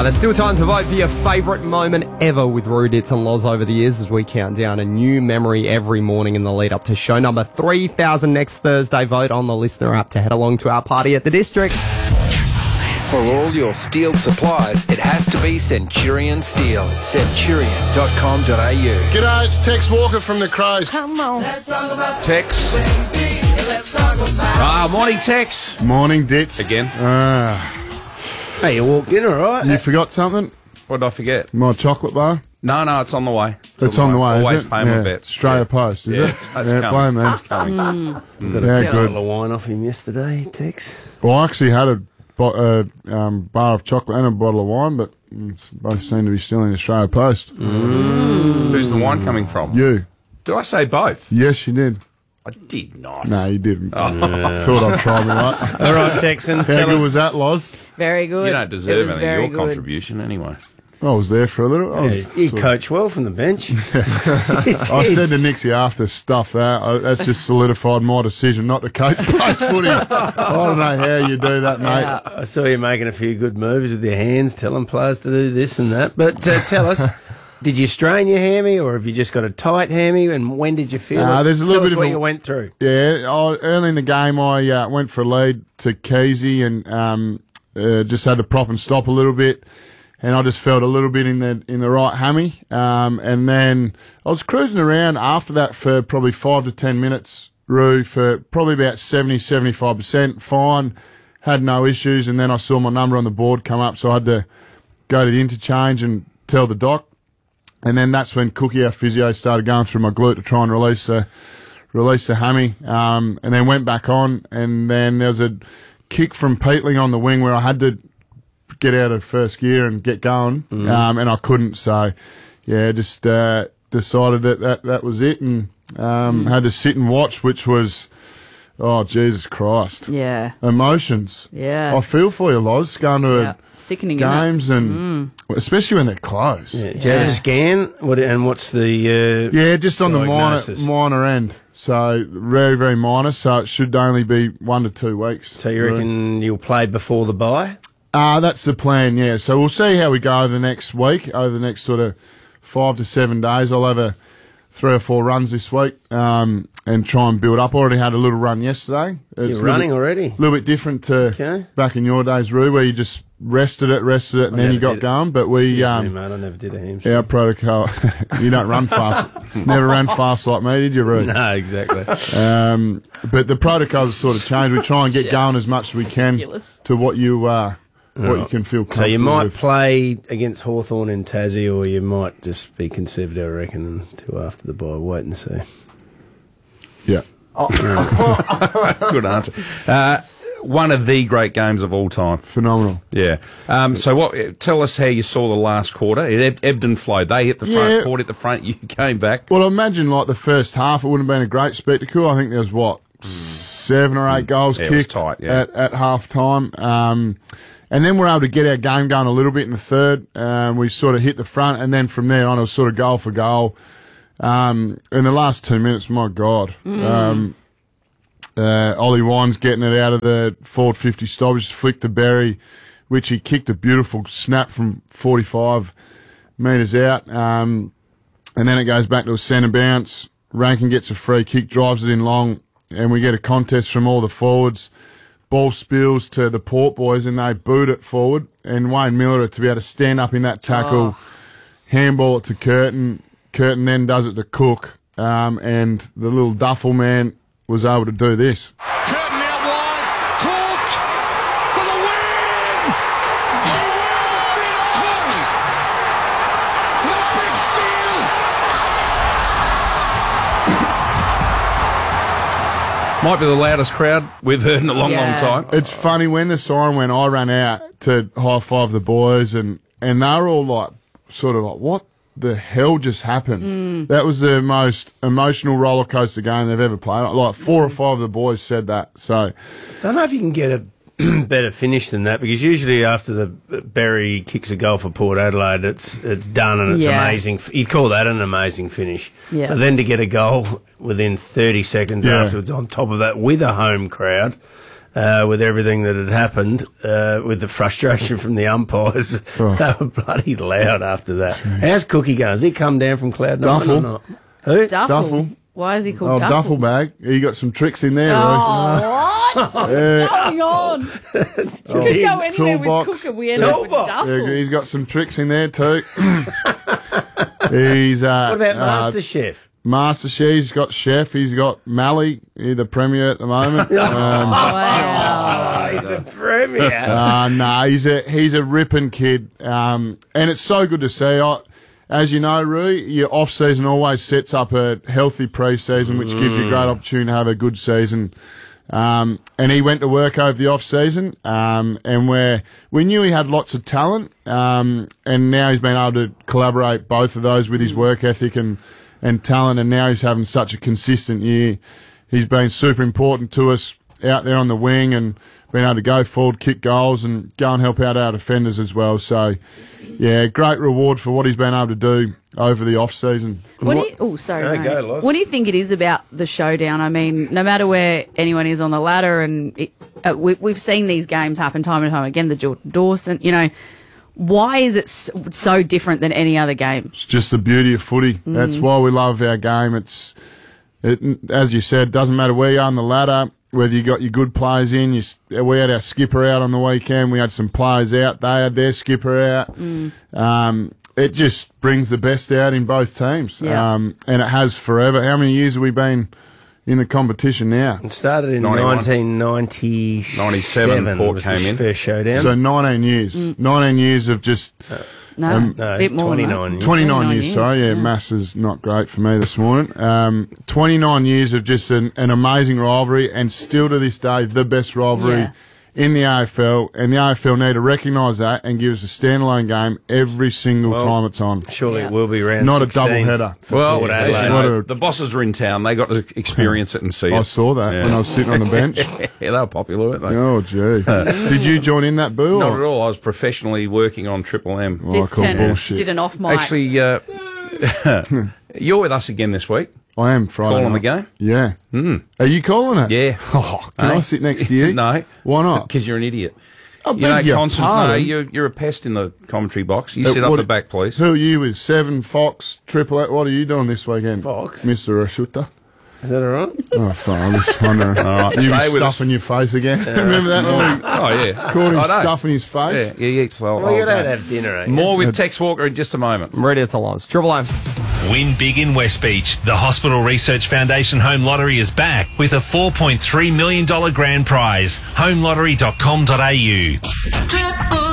There's still time to vote for your favourite moment ever with Rudits and Loz over the years as we count down a new memory every morning in the lead up to show number 3000 next Thursday. Vote on the listener app to head along to our party at the District. For all your steel supplies, it has to be Centurion Steel. Centurion.com.au. G'day, it's Tex Walker from the Crows. Come on. Tex. Morning, Tex. Morning, Dits. Again. Hey, you walked in, all right? You forgot something? What did I forget? My chocolate bar? No, it's on the way. It's on the way, Always is it? pay my bets. Australia Post, is it? It's coming. blame me. It's coming. Got a Yeah, bottle good. of wine off him yesterday, Tex. Well, I actually had a bar of chocolate and a bottle of wine, but both seem to be still in the Australia Post. Who's the wine coming from? You? Did I say both? Yes, you did. I did not. No, you didn't. Thought I'd try me right. All right, Texan. How good was that, Loz? Very good. You don't deserve It was any of very your good. contribution anyway. I was there for a little. You coach well from the bench. I said to Nixie after, stuff that. That's just solidified my decision not to coach play footy. I don't know how you do that, mate. I saw you making a few good moves with your hands, telling players to do this and that. But tell us, did you strain your hammy or have you just got a tight hammy? And when did you feel it? There's a little Tell us bit of what a- you went through. Yeah, early in the game, I went for a lead to Keezy and just had to prop and stop a little bit, and I just felt a little bit in the right hammy. And then I was cruising around after that for probably 5 to 10 minutes, Roo, for probably about 70-75%. Fine, had no issues, and then I saw my number on the board come up, so I had to go to the interchange and tell the doc. And then that's when Cookie, our physio, started going through my glute to try and release the hammy, and then went back on. And then there was a kick from Peatling on the wing where I had to get out of first gear and get going, and I couldn't. So, yeah, just decided that was it, and had to sit and watch, which was, oh, Jesus Christ. Yeah. Emotions. Yeah. I feel for you, Loz, going to Sickening. games, and especially when they're closed. Yeah. Did you have a scan? What's the... Yeah, just on the diagnosis? minor end. So very, very minor. So it should only be 1 to 2 weeks. So you reckon you'll play before the bye? That's the plan, yeah. So we'll see how we go over the next week, over the next sort of 5 to 7 days. I'll have 3 or 4 runs this week, and try and build up. I already had a little run yesterday. You're running already? A little bit different to back in your days, Roo, where you just rested it, and then you got going. But we, Excuse me, mate, I never did a hamstring. our protocol, you don't run fast. Never ran fast like me, did you, Roo? No, exactly. But the protocols sort of changed. We try and get going as much as we can to what you can feel comfortable So you might with. play against Hawthorn in Tassie, or you might just be conservative, I reckon, until after the bye. Wait and see. Yeah. Good answer. One of the great games of all time. Phenomenal. Yeah. So tell us how you saw the last quarter. It ebbed and flowed. They hit the front, Port hit the front, you came back. Well, I imagine like the first half, it wouldn't have been a great spectacle. I think there was, 7 or 8 goals Yeah, it was kicked tight, yeah. at half time. And then we're able to get our game going a little bit in the third. We sort of hit the front, and then from there on, it was sort of goal for goal. In the last 2 minutes, my God. Ollie Wines getting it out of the forward 50 stoppage, flicked to Berry, which he kicked a beautiful snap from 45 metres out. And then it goes back to a centre bounce. Rankin gets a free kick, drives it in long, and we get a contest from all the forwards. Ball spills to the Port boys, and they boot it forward. And Wayne Miller, to be able to stand up in that tackle, handball it to Curtin. Curtin then does it to Cook, and the little duffel man was able to do this. Curtin out wide, Cook for the win! He will beat Cook! The big steal! Might be the loudest crowd we've heard in a long, long time. It's funny, when the siren went, I ran out to high-five the boys, and they were all like, sort of like, what the hell just happened? That was the most emotional roller coaster game they've ever played. Like 4 or 5 of the boys said that. So I don't know if you can get a better finish than that, because usually after the Berry kicks a goal for Port Adelaide, it's done and it's amazing. You call that an amazing finish. Yeah. But then to get a goal within 30 seconds afterwards on top of that with a home crowd, with everything that had happened, with the frustration from the umpires. They were bloody loud after that. How's Cookie going? Has he come down from Cloud9 Duffel. or not? Who? Duffel. Why is he called Duffel? Duffel bag. He got some tricks in there, Oh, what? What's going on? Can we go anywhere toolbox. with Cooker? We end up with Duffel. Yeah, he's got some tricks in there too. He's What about MasterChef? MasterChef. He's got Chef. He's got Mally, he's the Premier at the moment. Wow. He's the Premier. No, he's a ripping kid, and it's so good to see. As you know, Rui, your off-season always sets up a healthy pre-season, which gives you a great opportunity to have a good season. And he went to work over the off-season, and we knew he had lots of talent, and now he's been able to collaborate both of those with his work ethic and talent, and now he's having such a consistent year. He's been super important to us out there on the wing and being able to go forward, kick goals, and go and help out our defenders as well. So, yeah, great reward for what he's been able to do over the off-season. What do you, oh, sorry, No, mate. go, Loz. What do you think it is about the showdown? I mean, no matter where anyone is on the ladder, and we've seen these games happen time and time again, the Jordan Dawson, why is it so different than any other game? It's just the beauty of footy. That's why we love our game. As you said, doesn't matter where you are on the ladder, whether you got your good players in. We had our skipper out on the weekend. We had some players out. They had their skipper out. It just brings the best out in both teams. Yeah. And it has forever. How many years have we been in the competition now? It started in 91. 1997. Port was came the in. first showdown. So 19 years. 19 years of just... No, no, a bit more. 29 years. 29 years, years, sorry. Yeah, yeah. maths is not great for me this morning. 29 years of just an amazing rivalry, and still to this day, the best rivalry Yeah. in the AFL. And the AFL need to recognise that and give us a standalone game every single time it's on. Surely Yeah. it will be round Not a 16 double header. for Well, Port as you Adelaide. What know, a- the bosses are in town. They got to experience it and see it. I saw that Yeah. when I was sitting on the bench. Yeah, they were popular, weren't they? Oh, gee. Did you join in that, Boo? Not or- at all. I was professionally working on Triple M. Oh, I Ditz call Turners bullshit. did an off mic. Actually, you're with us again this week. I am Friday Calling the night. game? Yeah. Are you calling it? Yeah. Oh, can Hey. I sit next to you? No. Why not? Because you're an idiot. I You don't beg your concentrate. No, pardon. you're a pest in the commentary box. You sit up What- the back, please. Who are you with? Seven, Fox, Triple Eight. What are you doing this weekend? Fox? Mr. Rashuta. Is that all right? Oh, fuck, I'm just wondering. All right, You stay with us. stuffing your face again. Remember that? Oh, yeah. Caught him I know. stuffing his face. Yeah, he eats well. Well, you don't have dinner, eh? More with Tex Walker in just a moment. I'm ready to Loz. Triple M. Win big in West Beach. The Hospital Research Foundation Home Lottery is back with a $4.3 million grand prize. HomeLottery.com.au.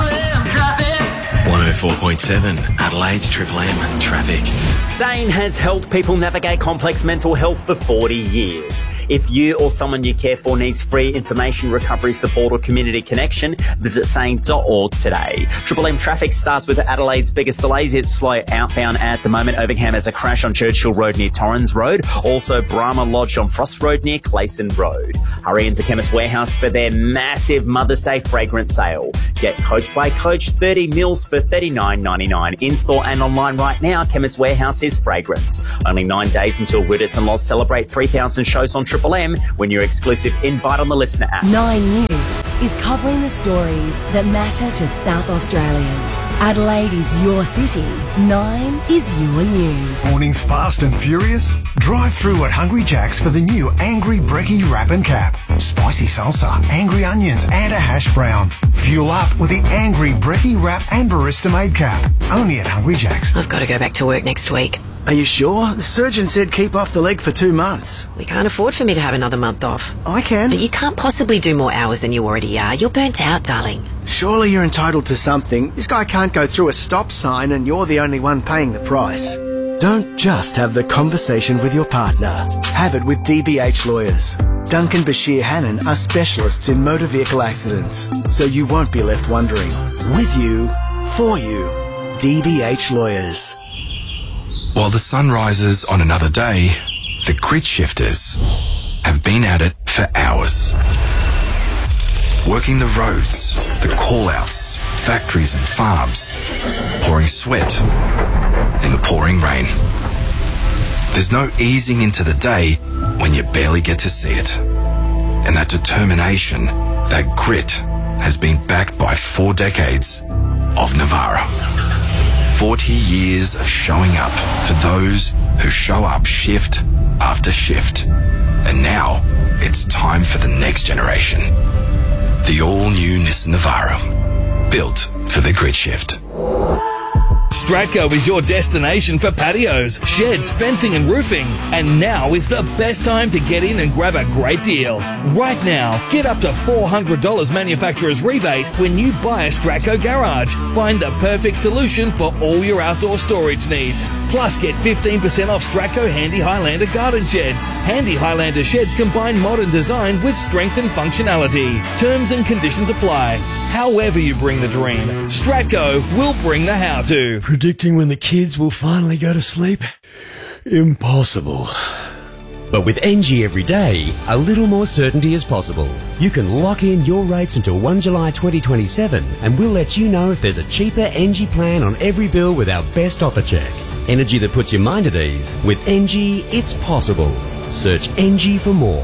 104.7 Adelaide's Triple M traffic. SANE has helped people navigate complex mental health for 40 years. If you or someone you care for needs free information, recovery support or community connection, visit sane.org today. Triple M traffic starts with Adelaide's biggest delays. It's slow outbound at the moment. Overham has a crash on Churchill Road near Torrens Road. Also Brahma Lodge on Frost Road near Clayson Road. Hurry into Chemist Warehouse for their massive Mother's Day fragrance sale. Get Coach by Coach 30 mils for $39.99. In-store and online right now, Chemist Warehouse is fragrance. Only 9 days until Riddits and Loz celebrate 3,000 shows on Triple M when your exclusive invite on the Listener app. 9 News is covering the stories that matter to South Australians. Adelaide is your city. 9 is your news. Mornings fast and furious? Drive through at Hungry Jack's for the new Angry Brekkie Wrap and Cap. Spicy salsa, angry onions and a hash brown. Fuel up with the Angry Brekkie Wrap and Barista Made Cap. Only at Hungry Jack's. I've got to go back to work next week. Are you sure? The surgeon said keep off the leg for 2 months. We can't afford for me to have another month off. I can. You can't possibly do more hours than you already are. You're burnt out, darling. Surely you're entitled to something. This guy can't go through a stop sign and you're the only one paying the price. Don't just have the conversation with your partner. Have it with DBH Lawyers. Duncan Bashir Hannon are specialists in motor vehicle accidents, so you won't be left wondering. With you, for you. DBH Lawyers. While the sun rises on another day, the grid shifters have been at it for hours. Working the roads, the call-outs, factories and farms, pouring sweat in the pouring rain. There's no easing into the day when you barely get to see it. And that determination that grit has been backed by 4 decades of Navara. 40 years of showing up for those who show up shift after shift. And now it's time for the next generation. The all-new Nissan Navara, built for the grid shift. Stratco is your destination for patios, sheds, fencing and roofing. And now is the best time to get in and grab a great deal. Right now, get up to $400 manufacturer's rebate when you buy a Stratco garage. Find the perfect solution for all your outdoor storage needs. Plus, get 15% off Stratco Handy Highlander garden sheds. Handy Highlander sheds combine modern design with strength and functionality. Terms and conditions apply. However you bring the dream, Stratco will bring the how-to. Predicting when the kids will finally go to sleep? Impossible. But with NG every day, a little more certainty is possible. You can lock in your rates until 1 July 2027 and we'll let you know if there's a cheaper NG plan on every bill with our best offer check. Energy that puts your mind at ease. With NG, it's possible. Search NG for more.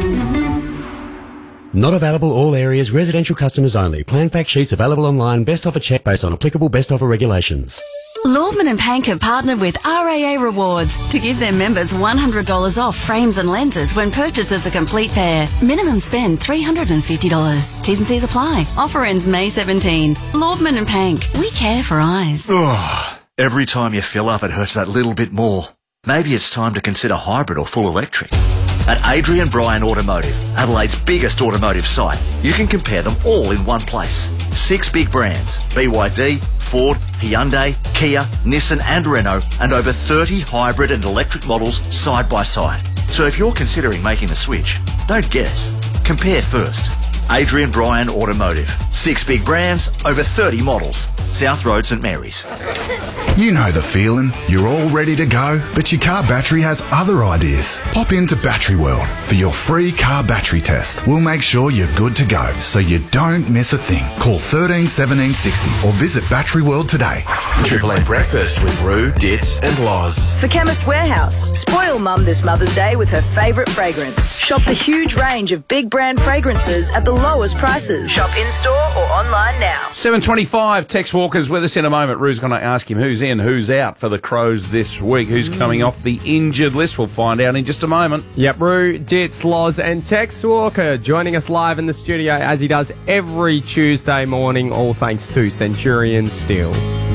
Not available all areas, residential customers only. Plan fact sheets available online. Best offer check based on applicable best offer regulations. Lordman and Pank have partnered with RAA Rewards to give their members $100 off frames and lenses when purchases a complete pair. Minimum spend $350. T's and C's apply. Offer ends May 17. Lordman and Pank, we care for eyes. Every time you fill up, it hurts that little bit more. Maybe it's time to consider hybrid or full electric. At Adrian Bryan Automotive, Adelaide's biggest automotive site, you can compare them all in one place. 6 big brands, BYD, Ford, Hyundai, Kia, Nissan and Renault, and over 30 hybrid and electric models side by side. So if you're considering making the switch, don't guess. Compare first. Adrian Bryan Automotive. 6 big brands, over 30 models. South Road, St Mary's. You know the feeling. You're all ready to go, but your car battery has other ideas. Pop into Battery World for your free car battery test. We'll make sure you're good to go, so you don't miss a thing. Call 13 17 60 or visit Battery World today. Triple M Breakfast with Roo, Dits and Loz. For Chemist Warehouse, spoil Mum this Mother's Day with her favourite fragrance. Shop the huge range of big brand fragrances at the lowest prices. Shop in-store or online now. 7:25, Tex Walker's with us in a moment. Roo's going to ask him who's in, who's out for the Crows this week, who's coming off the injured list. We'll find out in just a moment. Yep, Roo, Dits, Loz and Tex Walker joining us live in the studio as he does every Tuesday morning, all thanks to Centurion Steel.